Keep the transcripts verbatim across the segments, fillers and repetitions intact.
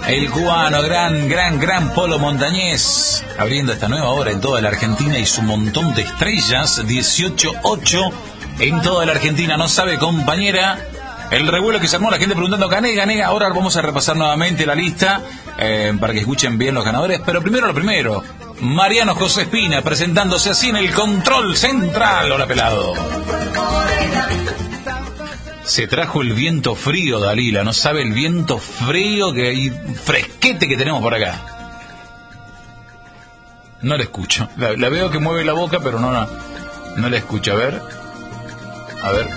El cubano, gran, gran, gran Polo Montañés, abriendo esta nueva hora en toda la Argentina y su montón de estrellas, dieciocho ocho en toda la Argentina. No sabe, compañera, el revuelo que se armó, la gente preguntando, gané, gané. Ahora vamos a repasar nuevamente la lista eh, para que escuchen bien los ganadores. Pero primero lo primero, Mariano José Espina presentándose así en el control central. Hola, pelado. Se trajo el viento frío, Dalila. No sabe el viento frío que hay, fresquete que tenemos por acá. No la escucho. La, la veo que mueve la boca, pero no, no, no la escucho. A ver. A ver.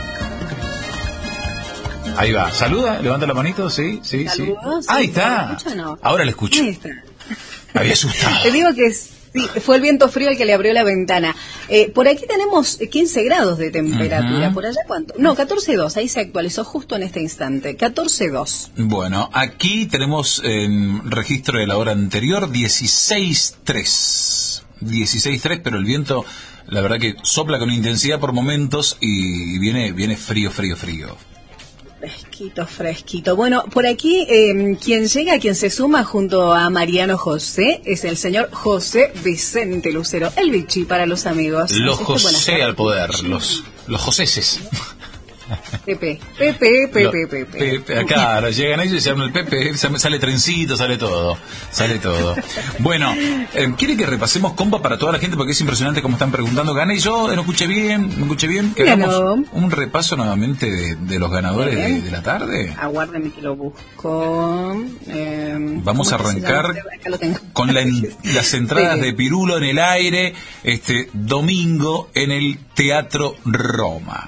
Ahí va. Saluda, levanta la manito, sí, sí, Saludos, sí. Ahí está. ¿Escucha, no? Ahora la escucho. Ahí está. Me había asustado. Te digo que sí, fue el viento frío el que le abrió la ventana. Eh, por aquí tenemos quince grados de temperatura. Uh-huh. ¿Por allá cuánto? No, catorce coma dos. Ahí se actualizó justo en este instante. catorce coma dos. Bueno, aquí tenemos en registro de la hora anterior dieciséis coma tres. dieciséis coma tres, pero el viento, la verdad que sopla con intensidad por momentos y viene, viene frío, frío, frío. Fresquito, fresquito. Bueno, por aquí eh, quien llega, quien se suma junto a Mariano José, es el señor José Vicente Lucero, el Vichy para los amigos. Los José al poder, los, los Joseses. Pepe, Pepe, Pepe, Pepe. Pepe. Acá ahora llegan ellos y se llama el Pepe, sale trencito, sale todo, sale todo. Bueno, eh, ¿quiere que repasemos compa para toda la gente? Porque es impresionante como están preguntando. ¿Gané yo? ¿No escuché bien? ¿No escuché bien? ¿Que hagamos un repaso nuevamente de, de los ganadores de, de la tarde? Aguárdeme que lo busco. Eh, Vamos a arrancar con la en, las entradas de Pirulo en el aire, este domingo en el Teatro Roma.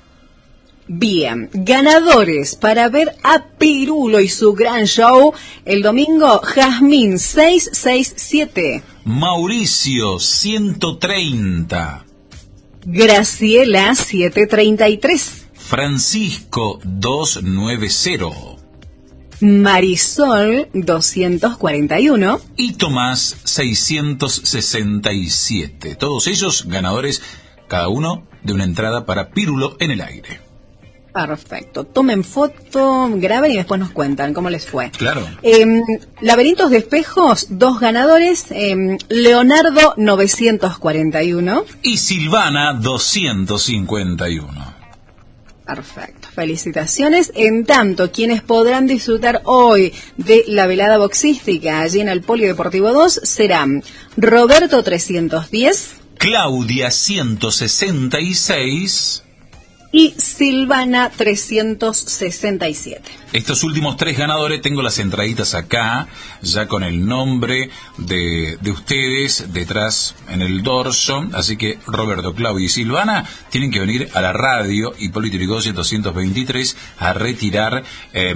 Bien, ganadores para ver a Pirulo y su gran show el domingo: Jazmín seiscientos sesenta y siete, Mauricio ciento treinta, Graciela setecientos treinta y tres, Francisco doscientos noventa, Marisol doscientos cuarenta y uno y Tomás seiscientos sesenta y siete. Todos ellos ganadores, cada uno de una entrada para Pirulo en el aire. Perfecto. Tomen foto, graben y después nos cuentan cómo les fue. Claro. Eh, Laberintos de espejos, dos ganadores. Eh, Leonardo novecientos cuarenta y uno. Y Silvana doscientos cincuenta y uno. Perfecto. Felicitaciones. En tanto, quienes podrán disfrutar hoy de la velada boxística allí en el Polideportivo dos serán Roberto trescientos diez. Claudia ciento sesenta y seis. Y Silvana trescientos sesenta y siete. Estos últimos tres ganadores, tengo las entraditas acá, ya con el nombre de, de ustedes detrás en el dorso. Así que Roberto, Claudia y Silvana tienen que venir a la radio Hipólito Yrigoyen doscientos veintitrés a retirar eh,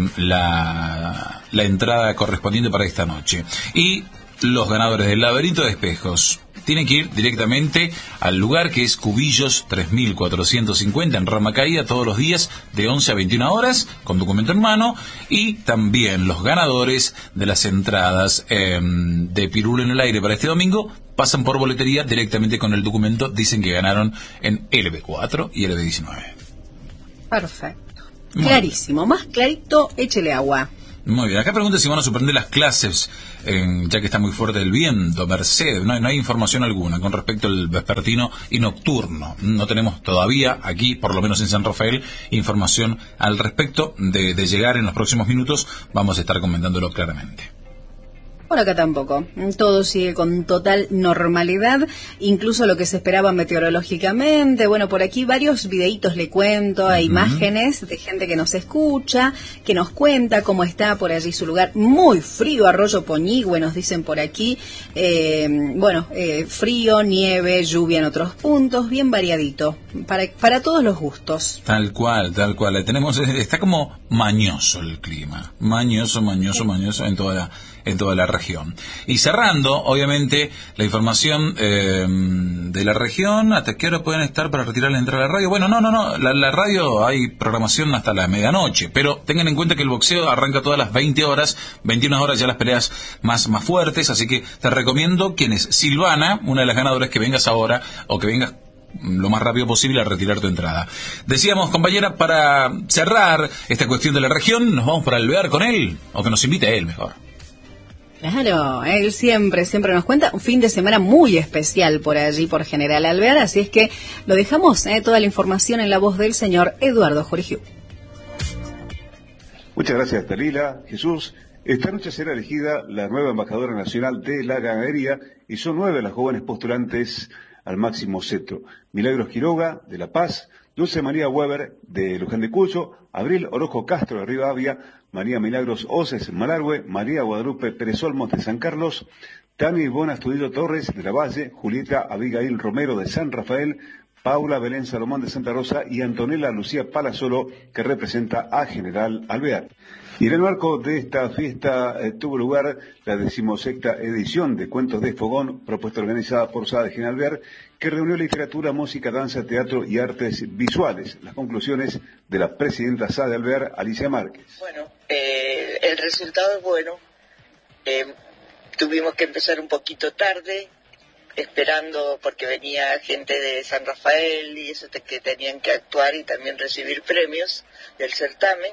la, la entrada correspondiente para esta noche. Y los ganadores del Laberinto de Espejos tienen que ir directamente al lugar que es Cubillos tres mil cuatrocientos cincuenta en Rama Caída todos los días de once a veintiuna horas con documento en mano. Y también los ganadores de las entradas eh, de Pirulo en el aire para este domingo pasan por boletería directamente con el documento. Dicen que ganaron en L B cuatro y L B diecinueve. Perfecto. Muy Clarísimo. Más clarito, échele agua. Muy bien, acá pregunta si van a suspender las clases, eh, ya que está muy fuerte el viento, Mercedes. No hay, no hay información alguna con respecto al vespertino y nocturno. No tenemos todavía aquí, por lo menos en San Rafael, información al respecto. De, de llegar en los próximos minutos, vamos a estar comentándolo claramente. Por acá tampoco. Todo sigue con total normalidad, incluso lo que se esperaba meteorológicamente. Bueno, por aquí varios videitos le cuento, hay uh-huh. imágenes de gente que nos escucha, que nos cuenta cómo está por allí su lugar. Muy frío, Arroyo Poñigüe, nos dicen por aquí. Eh, bueno, eh, frío, nieve, lluvia en otros puntos, bien variadito, para, para todos los gustos. Tal cual, tal cual. Tenemos, está como mañoso el clima. Mañoso, mañoso, mañoso en toda la... en toda la región. Y cerrando, obviamente, la información eh, de la región, ¿hasta qué hora pueden estar para retirar la entrada a la radio? Bueno, no, no, no, la, la radio hay programación hasta la medianoche, pero tengan en cuenta que el boxeo arranca todas las veinte horas, veintiuna horas ya las peleas más, más fuertes, así que te recomiendo, quien es Silvana, una de las ganadoras, que vengas ahora, o que vengas lo más rápido posible a retirar tu entrada. Decíamos, compañera, para cerrar esta cuestión de la región, ¿nos vamos para Alvear con él? O que nos invite a él mejor. Claro, él siempre, siempre nos cuenta un fin de semana muy especial por allí, por General Alvear, así es que lo dejamos, eh, toda la información en la voz del señor Eduardo Jorigiu. Muchas gracias, Dalila. Jesús, esta noche será elegida la nueva embajadora nacional de la ganadería y son nueve las jóvenes postulantes al máximo cetro. Milagros Quiroga, de La Paz, Dulce María Weber, de Luján de Cuyo, Abril Orojo Castro, de Rivadavia, María Milagros Oces, Malargüe, María Guadalupe Pérez Olmos, de San Carlos, Tami Bona Astudillo Torres, de La Valle, Julieta Abigail Romero, de San Rafael, Paula Belén Salomón, de Santa Rosa, y Antonella Lucía Palazzolo, que representa a General Alvear. Y en el marco de esta fiesta eh, tuvo lugar la decimosexta edición de Cuentos de Fogón, propuesta organizada por Sade General Alvear, que reunió literatura, música, danza, teatro y artes visuales. Las conclusiones de la presidenta Sade Alvear, Alicia Márquez. Bueno, eh, el resultado es bueno. Eh, tuvimos que empezar un poquito tarde, esperando porque venía gente de San Rafael y eso te, que tenían que actuar y también recibir premios del certamen.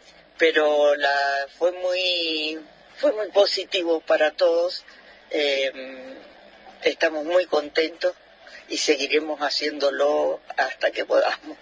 Pero la fue muy fue muy positivo para todos, eh, estamos muy contentos y seguiremos haciéndolo hasta que podamos.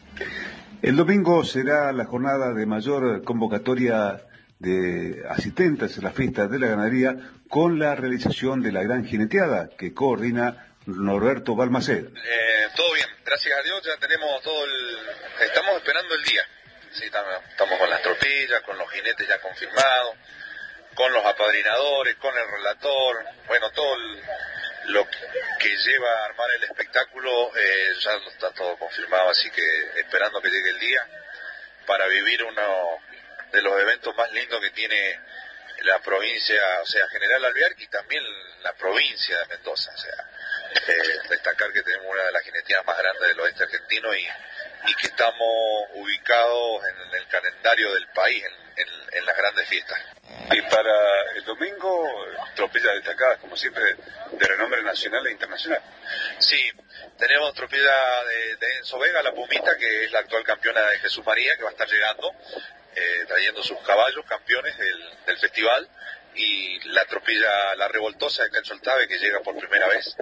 El domingo será la jornada de mayor convocatoria de asistentes a la fiesta de la ganadería con la realización de la gran jineteada que coordina Norberto Balmaceda. Eh, todo bien, gracias a Dios ya tenemos todo el... estamos esperando el día. Sí, estamos con las tropillas, con los jinetes ya confirmados, con los apadrinadores, con el relator, bueno, todo el, lo que lleva a armar el espectáculo, eh, ya está todo confirmado, así que esperando que llegue el día para vivir uno de los eventos más lindos que tiene la provincia, o sea, General Alvear y también la provincia de Mendoza, o sea, eh, destacar que tenemos una de las jineteadas más grandes del oeste argentino y y que estamos ubicados en el calendario del país, en, en, en las grandes fiestas. Y para el domingo, tropillas destacadas, como siempre, de renombre nacional e internacional. Sí, tenemos tropilla de, de Enzo Vega, la Pumita, que es la actual campeona de Jesús María, que va a estar llegando, eh, trayendo sus caballos, campeones del, del festival, y la tropilla La Revoltosa de Cacho Altave, que llega por primera vez.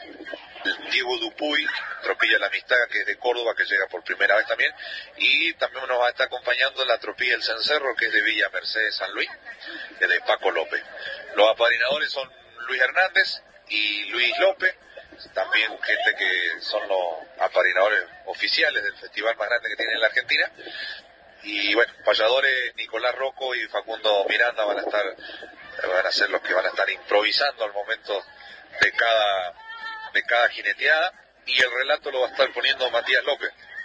Diego Dupuy, tropilla La Amistad, que es de Córdoba, que llega por primera vez también, y también nos va a estar acompañando la tropilla El Cencerro, que es de Villa Mercedes San Luis, que es de Paco López. Los apadrinadores son Luis Hernández y Luis López, también gente que son los apadrinadores oficiales del festival más grande que tiene en la Argentina. Y bueno, payadores Nicolás Rocco y Facundo Miranda van a estar, van a ser los que van a estar improvisando al momento de cada de cada jineteada, y el relato lo va a estar poniendo Matías López,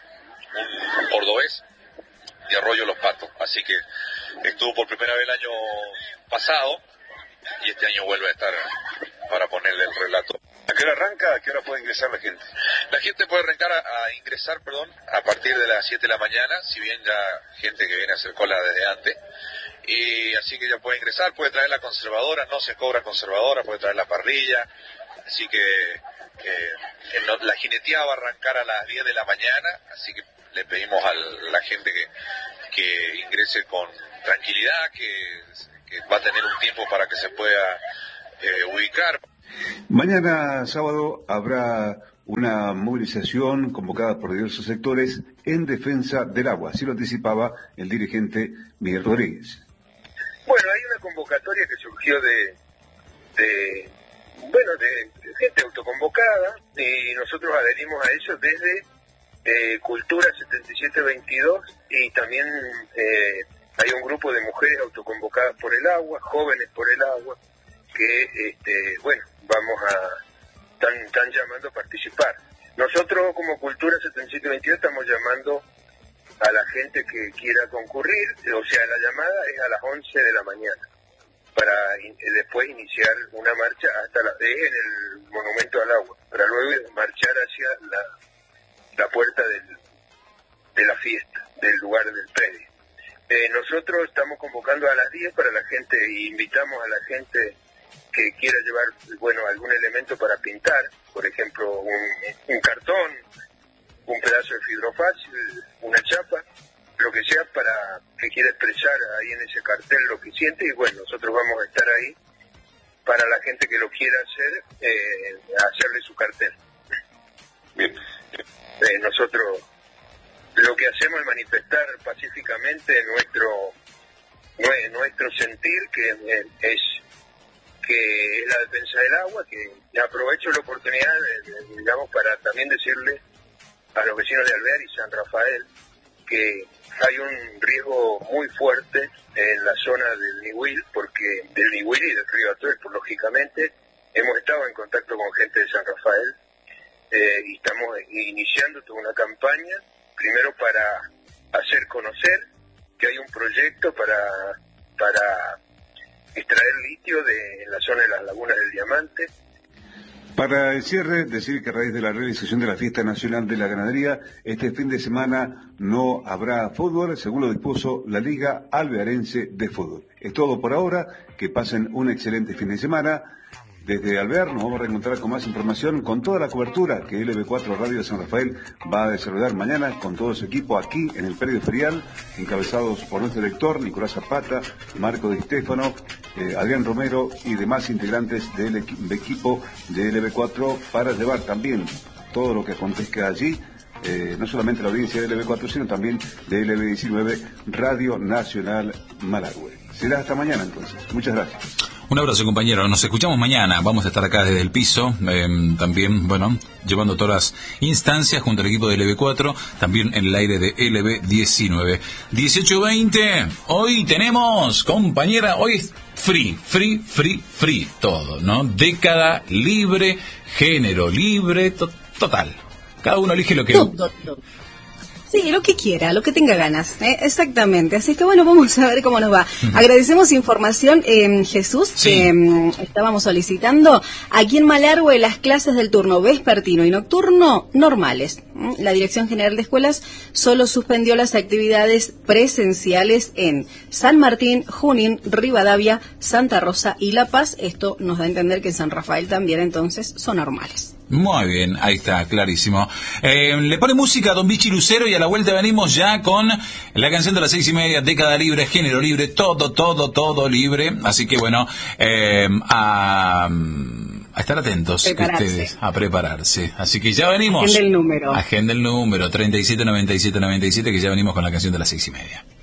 un cordobés de Arroyo Los Patos, así que estuvo por primera vez el año pasado y este año vuelve a estar para ponerle el relato. ¿A qué hora arranca? ¿A qué hora puede ingresar la gente? La gente puede arrancar a, a ingresar, perdón, a partir de las siete de la mañana, si bien ya gente que viene a hacer cola desde antes, y así que ya puede ingresar, puede traer la conservadora, no se cobra conservadora, puede traer la parrilla, así que Eh, la jineteada va a arrancar a las diez de la mañana, así que le pedimos a la gente que, que ingrese con tranquilidad, que, que va a tener un tiempo para que se pueda eh, ubicar. Mañana sábado habrá una movilización convocada por diversos sectores en defensa del agua, así lo anticipaba el dirigente Miguel Rodríguez. Bueno, hay una convocatoria que surgió de... de bueno, de gente autoconvocada, y nosotros adherimos a ellos desde eh, Cultura setenta y siete veintidós, y también eh, hay un grupo de mujeres autoconvocadas por el agua, jóvenes por el agua, que, este, bueno, vamos a, están, están llamando a participar. Nosotros como Cultura setenta y siete veintidós estamos llamando a la gente que quiera concurrir, o sea, la llamada es a las once de la mañana, para in, después iniciar una marcha hasta la, en el Monumento al Agua, para luego marchar hacia la, la puerta del, de la fiesta, del lugar del predio. Eh, nosotros estamos convocando a las diez para la gente, y invitamos a la gente que quiera llevar, bueno, algún elemento para pintar, por ejemplo, un, un cartón, un pedazo de fibrofácil, una chapa, lo que sea, para que quiera expresar ahí en ese cartel lo que siente, y bueno, nosotros vamos a estar ahí para la gente que lo quiera hacer, eh, hacerle su cartel. Bien. Eh, nosotros lo que hacemos es manifestar pacíficamente nuestro nuestro sentir, que es, es que es la defensa del agua, que aprovecho la oportunidad, de, digamos, para también decirle a los vecinos de Alvear y San Rafael que hay un riesgo muy fuerte en la zona del Nihuil, porque del Nihuil y del río Atuelpo, lógicamente, hemos estado en contacto con gente de San Rafael eh, y estamos iniciando toda una campaña, primero para hacer conocer que hay un proyecto para, para extraer litio de en la zona de las lagunas del Diamante. Para el cierre, decir que a raíz de la realización de la Fiesta Nacional de la Ganadería, este fin de semana no habrá fútbol, según lo dispuso la Liga Alvearense de Fútbol. Es todo por ahora, que pasen un excelente fin de semana. Desde Alvear nos vamos a reencontrar con más información, con toda la cobertura que L B cuatro Radio de San Rafael va a desarrollar mañana con todo su equipo aquí en el predio ferial, encabezados por nuestro director Nicolás Zapata, Marco Di Stefano, eh, Adrián Romero y demás integrantes del equi- equipo de L B cuatro para llevar también todo lo que acontezca allí, eh, no solamente la audiencia de L B cuatro, sino también de L B diecinueve Radio Nacional Malargüe. Será hasta mañana entonces. Muchas gracias. Un abrazo, compañero. Nos escuchamos mañana. Vamos a estar acá desde el piso, eh, también, bueno, llevando todas las instancias junto al equipo de L B cuatro, también en el aire de L B diecinueve. dieciocho veinte, hoy tenemos, compañera, hoy es free, free, free, free, todo, ¿no? Década libre, género libre, to- total. Cada uno elige lo que... Todo, todo. Sí, lo que quiera, lo que tenga ganas, ¿eh? Exactamente. Así que bueno, vamos a ver cómo nos va. Uh-huh. Agradecemos información, eh, Jesús, sí. que eh, estábamos solicitando. Aquí en Malargüe, las clases del turno vespertino y nocturno normales. La Dirección General de Escuelas solo suspendió las actividades presenciales en San Martín, Junín, Rivadavia, Santa Rosa y La Paz. Esto nos da a entender que en San Rafael también entonces son normales. Muy bien, ahí está, clarísimo. Eh, le pone música a Don Vichy Lucero y a la vuelta venimos ya con la canción de las seis y media, década libre, género libre, todo, todo, todo libre. Así que bueno, eh, a, a estar atentos ustedes, a prepararse. Así que ya venimos. Agenda el número. Agenda el número, treinta y siete noventa y siete noventa y siete, que ya venimos con la canción de las seis y media.